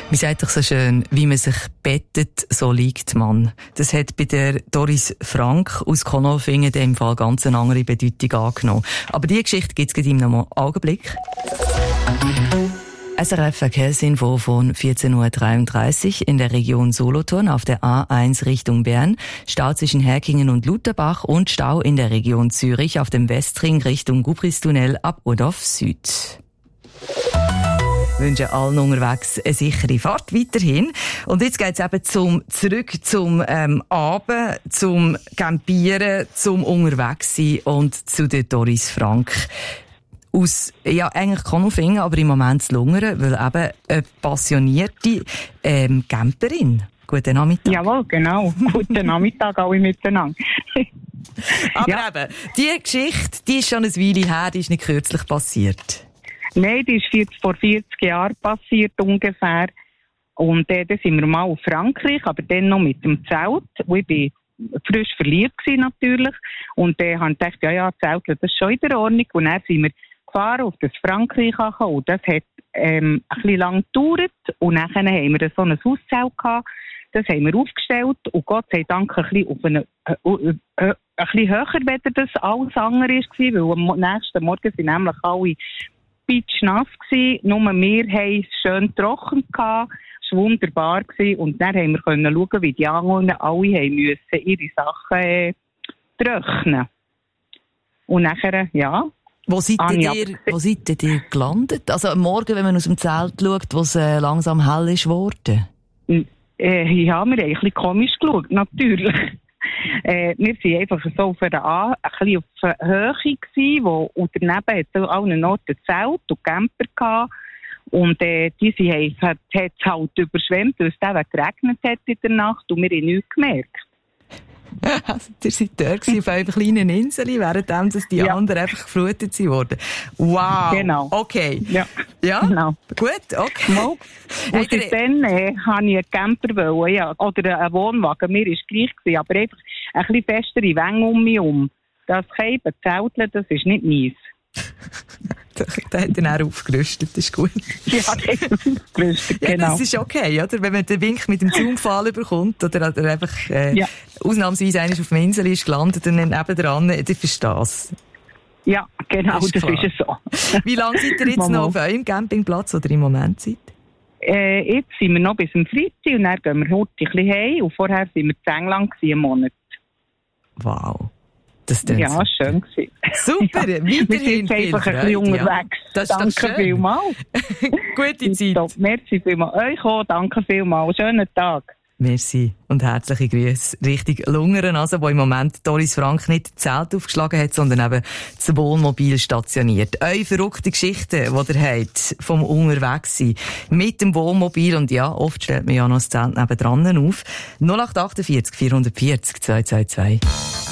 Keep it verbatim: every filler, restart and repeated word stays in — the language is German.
Man sagt doch so schön, wie man sich bettet, so liegt man. Das hat bei der Doris Frank aus Konolfingen in dem Fall ganz eine andere Bedeutung angenommen. Aber diese Geschichte gibt es gerade in einem Augenblick. S R F Verkehrsinfo von vierzehn Uhr dreiunddreißig in der Region Solothurn auf der A eins Richtung Bern, Stau zwischen Herkingen und Lutherbach und Stau in der Region Zürich auf dem Westring Richtung Gubristunnel ab Udorf Süd. Ich wünsche allen unterwegs eine sichere Fahrt weiterhin. Und jetzt geht's eben zum, zurück zum ähm, Abend, zum Campieren, zum Unterwegssein und zu der Doris Frank. Aus, ja, eigentlich Konolfingen, aber im Moment zu Lungern, weil eben eine passionierte ähm, Camperin. Guten Nachmittag. Jawohl, genau. Guten Nachmittag alle miteinander. Aber ja. eben, die Geschichte, die ist schon eine Weile her, die ist nicht kürzlich passiert. Nein, die ist vor vierzig Jahren passiert ungefähr. Und äh, dann sind wir mal auf Frankreich, aber dann noch mit dem Zelt. Wo ich bin frisch verliebt gewesen, natürlich. Und dann äh, habe ich gedacht, ja, ja, Zelt, das ist schon in der Ordnung. Und dann sind wir gefahren auf das Frankreich angekommen. Und das hat ähm, ein bisschen lang gedauert. Und dann haben wir so ein Hauszelt gehabt. Das haben wir aufgestellt. Und Gott sei Dank ein bisschen, auf eine, äh, äh, äh, ein bisschen höher, als das alles andere war. Weil am nächsten Morgen sind nämlich alle pitschnass gsi, nur wir haben es schön trocken gehabt, es war wunderbar gsi und dann haben wir können schauen, wie die anderen alle haben müssen ihre Sachen äh, trocknen. Und nachher, ja. Wo seid ihr, wo seid ihr gelandet? Also am Morgen, wenn man aus dem Zelt schaut, wo es äh, langsam hell ist geworden? Äh, ja, wir haben ein bisschen komisch geschaut, natürlich. Äh, wir waren einfach so auf einer A, ein bisschen auf der Höhe gewesen, wo, und daneben hat es an allen Orten Zelt und Camper gehabt. Und, äh, diese hat es halt überschwemmt, weil es dann geregnet hat in der Nacht und wir haben nichts gemerkt. Also, ihr seid dort auf einer kleinen Insel, während die ja. anderen einfach geflutet wurden. Wow. Genau. Okay. Ja. Ja? Genau. Gut, okay. Mal. Und hey, dann äh, habe ich einen Camper wollen, ja. Oder einen Wohnwagen. Mir war es gleich gewesen, aber einfach ein bisschen festere Wänge um mich um. Das Käben, Zelteln, das ist nicht meins. Der hat dann auch aufgerüstet, das ist gut. Ja, der hat aufgerüstet, genau. Ja, das ist okay, oder? Wenn man den Wink mit dem Zaunpfahl bekommt oder, oder einfach äh, ja. ausnahmsweise einer auf der Insel ist gelandet und dann nebendran, dann verstehst du das. Ja, genau, das ist, das ist so. Wie lange seid ihr jetzt noch auf eurem Campingplatz oder im Moment seid? Äh, jetzt sind wir noch bis zum Freitag und dann gehen wir heute ein bisschen heim und vorher waren wir in England einen Monat. Wow. Das ja, so. Schön gewesen. Super, ja. weiterhin wir sind einfach Freude, ein bisschen unterwegs. Ja. Das ist danke vielmals. Gute Zeit. Top. Merci vielmals. Euch auch, danke vielmals. Schönen Tag. Merci und herzliche Grüße Richtung Lungern, also, wo im Moment Doris Frank nicht das Zelt aufgeschlagen hat, sondern eben das Wohnmobil stationiert. Eure verrückte Geschichten, die ihr habt, vom Unterwegssein mit dem Wohnmobil, und ja, oft stellt man ja noch das Zelt nebendran auf. null acht acht vier vierhundertvierzig zweihundertzweiundzwanzig